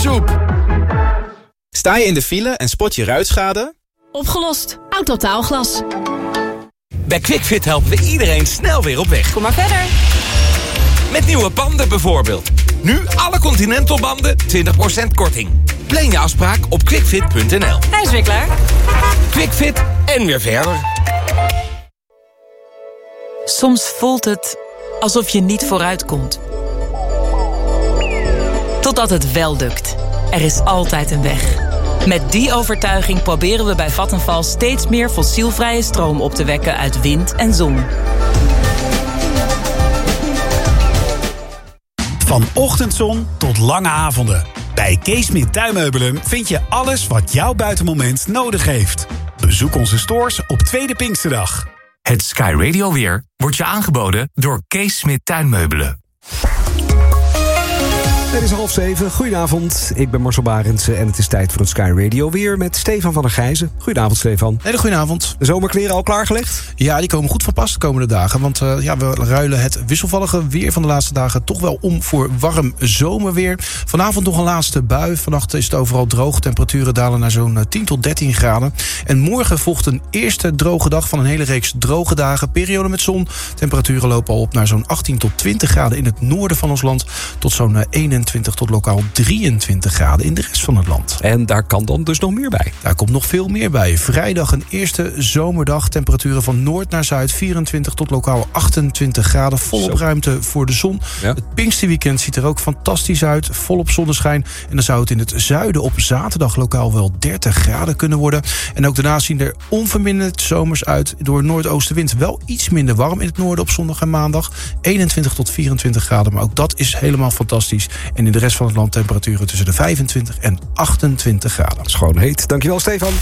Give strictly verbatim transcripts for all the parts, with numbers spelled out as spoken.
soep. Sta je in de file en spot je ruitschade? Opgelost. Autotaalglas. Bij QuickFit helpen we iedereen snel weer op weg. Kom maar verder. Met nieuwe banden bijvoorbeeld. Nu alle Continental banden twintig procent korting. Plan je afspraak op quickfit punt n l. Hij is weer klaar. QuickFit en weer verder. Soms voelt het alsof je niet vooruitkomt. Totdat het wel lukt. Er is altijd een weg. Met die overtuiging proberen we bij Vattenfall steeds meer fossielvrije stroom op te wekken uit wind en zon. Van ochtendzon tot lange avonden. Bij Kees Smit Tuinmeubelen vind je alles wat jouw buitenmoment nodig heeft. Bezoek onze stores op Tweede Pinksterdag. Het Sky Radio weer wordt je aangeboden door Kees Smit Tuinmeubelen. Het is half zeven. Goedenavond. Ik ben Marcel Barendse en het is tijd voor het Sky Radio weer met Stefan van der Gijzen. Goedenavond, Stefan. Hele goedenavond. De zomerkleren al klaargelegd? Ja, die komen goed van pas de komende dagen. Want uh, ja, we ruilen het wisselvallige weer van de laatste dagen toch wel om voor warm zomerweer. Vanavond nog een laatste bui. Vannacht is het overal droog. Temperaturen dalen naar zo'n tien tot dertien graden. En morgen volgt een eerste droge dag van een hele reeks droge dagen. Periode met zon. Temperaturen lopen al op naar zo'n achttien tot twintig graden in het noorden van ons land. Tot zo'n eenentwintig tot lokaal drieëntwintig graden in de rest van het land. En daar kan dan dus nog meer bij? Daar komt nog veel meer bij. Vrijdag een eerste zomerdag. Temperaturen van noord naar zuid. vierentwintig tot lokaal achtentwintig graden. Volop Zo. ruimte voor de zon. Ja. Het Pinksterweekend ziet er ook fantastisch uit. Volop zonneschijn. En dan zou het in het zuiden op zaterdag lokaal wel dertig graden kunnen worden. En ook daarna zien er onverminderd zomers uit. Door noordoostenwind wel iets minder warm in het noorden op zondag en maandag. eenentwintig tot vierentwintig graden. Maar ook dat is helemaal fantastisch. En in de rest van het land temperaturen tussen de vijfentwintig en achtentwintig graden. Dat is gewoon heet. Dankjewel, Stefan.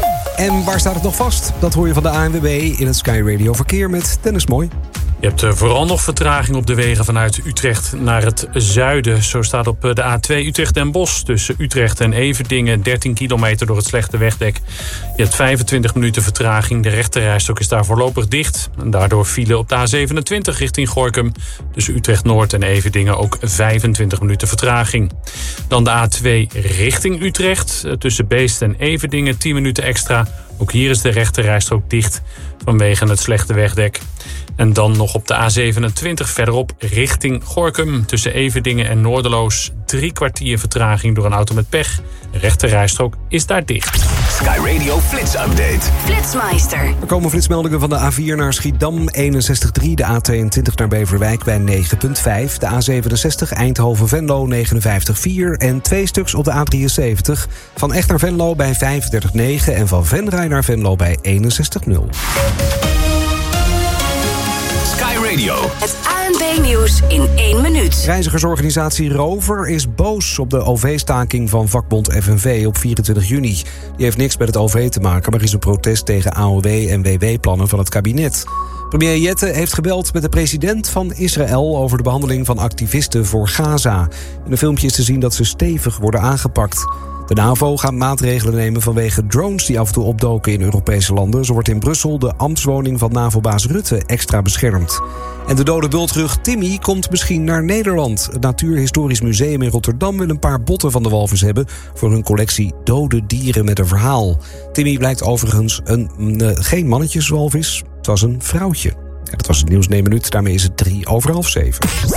En waar staat het nog vast? Dat hoor je van de A N W B in het Sky Radio Verkeer met Dennis Mooi. Je hebt vooral nog vertraging op de wegen vanuit Utrecht naar het zuiden. Zo staat op de A twee Utrecht-Den Bosch tussen Utrecht en Everdingen dertien kilometer door het slechte wegdek. Je hebt vijfentwintig minuten vertraging. De rechterrijstok is daar voorlopig dicht. En daardoor file op de A zevenentwintig richting Gorinchem. Tussen Utrecht-Noord en Everdingen ook vijfentwintig minuten vertraging. Dan de A twee richting Utrecht. Tussen Beest en Everdingen tien minuten extra. Ook hier is de rechterrijstrook dicht vanwege het slechte wegdek. En dan nog op de A zevenentwintig verderop richting Gorinchem. Tussen Everdingen en Noorderloos drie kwartier vertraging door een auto met pech. De rechterrijstrook is daar dicht. Sky Radio Flits Update. Flitsmeister. Er komen flitsmeldingen van de A vier naar Schiedam eenenzestig komma drie. De A tweeëntwintig naar Beverwijk bij negen komma vijf. De A zevenenzestig Eindhoven-Venlo negenenvijftig komma vier. En twee stuks op de A drieënzeventig. Van Echt naar Venlo bij vijfendertig komma negen. En van Venray naar Venlo bij eenenzestig komma nul. Radio. Het A N B-nieuws in één minuut. Reizigersorganisatie Rover is boos op de O V-staking van vakbond F N V op vierentwintig juni. Die heeft niks met het O V te maken, maar is een protest tegen A O W en W W-plannen van het kabinet. Premier Jette heeft gebeld met de president van Israël over de behandeling van activisten voor Gaza. In een filmpje is te zien dat ze stevig worden aangepakt. De NAVO gaat maatregelen nemen vanwege drones die af en toe opdoken in Europese landen. Zo wordt in Brussel de ambtswoning van NAVO-baas Rutte extra beschermd. En de dode bultrug Timmy komt misschien naar Nederland. Het Natuurhistorisch Museum in Rotterdam wil een paar botten van de walvis hebben voor hun collectie dode dieren met een verhaal. Timmy blijkt overigens een, uh, geen mannetjeswalvis, het was een vrouwtje. Ja, dat was het nieuws in één minuut, daarmee is het drie over half zeven.